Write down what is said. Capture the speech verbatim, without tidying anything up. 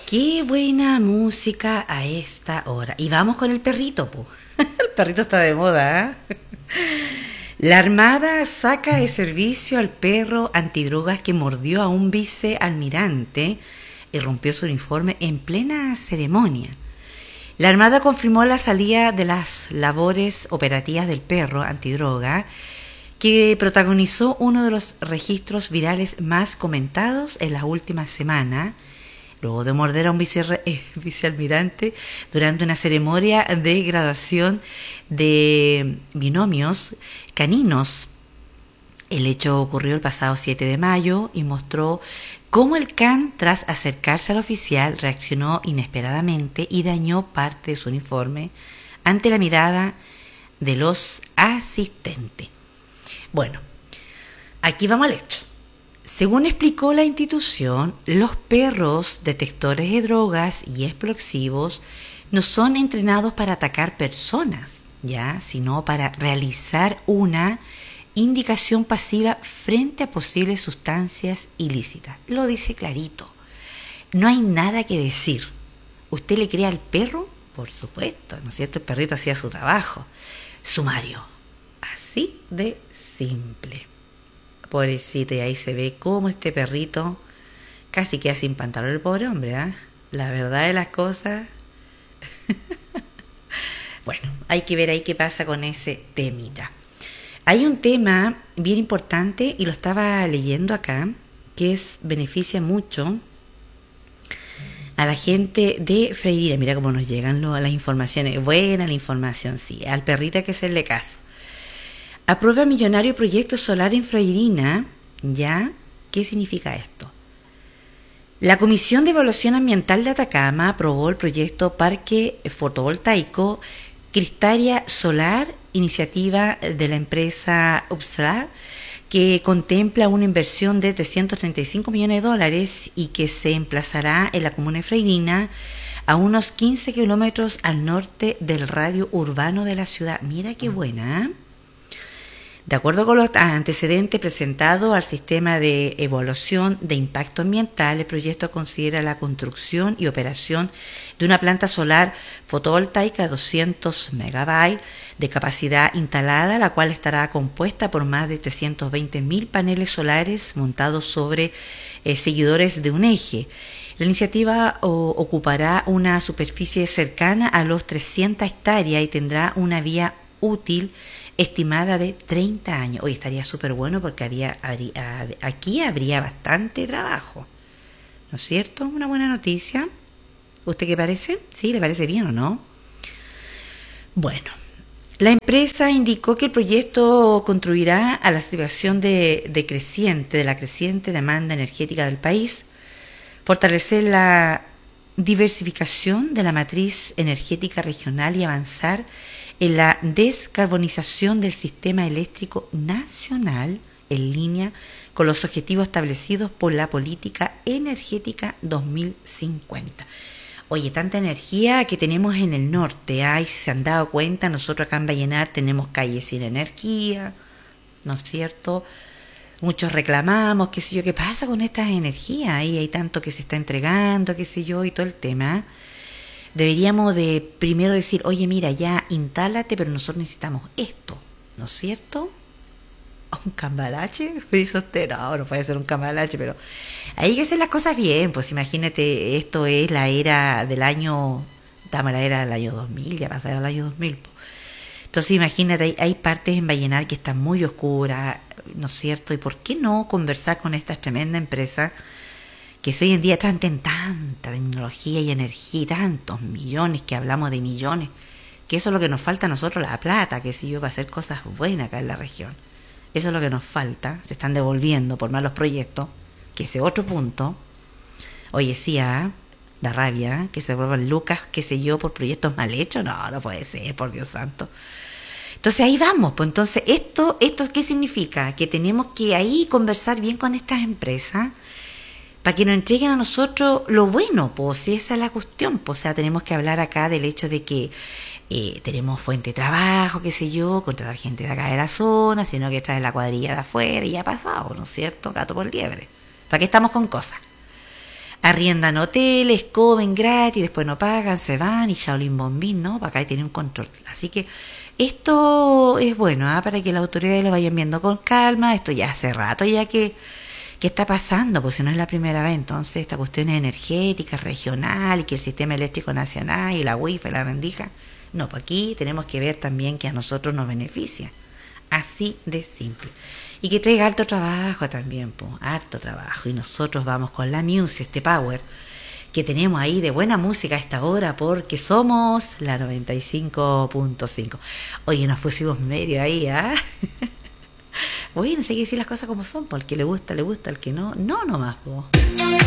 Qué buena música a esta hora. Y vamos con el perrito, po. El perrito está de moda, ¿eh? La Armada saca de servicio al perro antidrogas que mordió a un vicealmirante y rompió su uniforme en plena ceremonia. La Armada confirmó la salida de las labores operativas del perro antidroga, que protagonizó uno de los registros virales más comentados en las últimas semanas, luego de morder a un vice, eh, vicealmirante durante una ceremonia de graduación de binomios caninos. El hecho ocurrió el pasado siete de mayo y mostró cómo el can, tras acercarse al oficial, reaccionó inesperadamente y dañó parte de su uniforme ante la mirada de los asistentes. Bueno, aquí vamos al hecho. Según explicó la institución, los perros detectores de drogas y explosivos no son entrenados para atacar personas, ya, sino para realizar una indicación pasiva frente a posibles sustancias ilícitas. Lo dice clarito. No hay nada que decir. ¿Usted le cree al perro? Por supuesto, ¿no es cierto? El perrito hacía su trabajo. Sumario. Así de simple. Pobrecito, y ahí se ve cómo este perrito casi queda sin pantalón el pobre hombre, ¿eh? La verdad de las cosas. Bueno, hay que ver ahí qué pasa con ese temita. Hay un tema bien importante y lo estaba leyendo acá, que es beneficia mucho a la gente de Freirina. Mira cómo nos llegan lo, las informaciones. Buena la información, sí. Al perrito hay que hacerle caso. Aprueba millonario proyecto solar en Freirina. ¿Ya? ¿Qué significa esto? La Comisión de Evaluación Ambiental de Atacama aprobó el proyecto Parque Fotovoltaico Cristaria Solar, iniciativa de la empresa Upsala, que contempla una inversión de trescientos treinta y cinco millones de dólares y que se emplazará en la comuna de Freirina, a unos quince kilómetros al norte del radio urbano de la ciudad. Mira qué buena, ¿eh? De acuerdo con los antecedentes presentados al sistema de evaluación de impacto ambiental, el proyecto considera la construcción y operación de una planta solar fotovoltaica de doscientos megabytes de capacidad instalada, la cual estará compuesta por más de trescientos veinte mil paneles solares montados sobre eh, seguidores de un eje. La iniciativa o, ocupará una superficie cercana a los trescientas hectáreas y tendrá una vía útil estimada de treinta años. Hoy estaría súper bueno porque había, habría, aquí habría bastante trabajo, ¿no es cierto? Una buena noticia. ¿Usted qué parece? ¿Sí? ¿Le parece bien o no? Bueno, la empresa indicó que el proyecto contribuirá a la satisfacción de, de, creciente, de la creciente demanda energética del país, fortalecer la diversificación de la matriz energética regional y avanzar en la descarbonización del sistema eléctrico nacional en línea con los objetivos establecidos por la Política Energética dos mil cincuenta. Oye, tanta energía que tenemos en el norte, ay, si se han dado cuenta, nosotros acá en Vallenar tenemos calles sin energía, ¿no es cierto? Muchos reclamamos, qué sé yo, qué pasa con estas energías, ahí hay tanto que se está entregando, qué sé yo, y todo el tema. Deberíamos de primero decir, oye, mira, ya, instálate, pero nosotros necesitamos esto, ¿no es cierto? ¿Un cambalache? Dice usted, no, no puede ser un cambalache, pero hay que hacer las cosas bien, pues imagínate, esto es la era del año, estamos en la era del año dos mil, ya pasa el año dos mil, pues. Entonces imagínate, hay, hay partes en Vallenar que están muy oscuras, ¿no es cierto? ¿Y por qué no conversar con estas tremendas empresas que hoy en día traen tanta tecnología y energía y tantos millones, que hablamos de millones, que eso es lo que nos falta a nosotros, la plata, que si yo, para hacer cosas buenas acá en la región? Eso es lo que nos falta, se están devolviendo por malos proyectos, que ese otro punto. Oye, sí, ¿eh? La rabia, ¿eh? Que se devuelvan lucas, qué sé yo, por proyectos mal hechos, no, no puede ser, por Dios santo. Entonces ahí vamos, pues entonces, ¿esto, esto qué significa? Que tenemos que ahí conversar bien con estas empresas, para que nos entreguen a nosotros lo bueno, pues si esa es la cuestión, pues, o sea, tenemos que hablar acá del hecho de que eh, tenemos fuente de trabajo, qué sé yo, contratar gente de acá de la zona, sino que traer la cuadrilla de afuera y ya ha pasado, ¿no es cierto? Gato por liebre. ¿Para qué estamos con cosas? arriendan hoteles, comen gratis, después no pagan, se van y Shaolin Bombín, ¿no? Para acá tiene un control. Así que esto es bueno, ¿eh? Para que las autoridades lo vayan viendo con calma. Esto ya hace rato ya que, que está pasando, pues si no es la primera vez. Entonces esta cuestión es energética, regional, y que el sistema eléctrico nacional y la wifi, la rendija. No, pues aquí tenemos que ver también que a nosotros nos beneficia. Así de simple. Y que traiga harto trabajo también, pues, harto trabajo. Y nosotros vamos con la music, este power que tenemos ahí de buena música a esta hora, porque somos la noventa y cinco punto cinco. Oye, nos pusimos medio ahí, ¿ah? ¿eh? Oye, no sé qué decir las cosas como son, porque le gusta, le gusta, al que no, no nomás, po.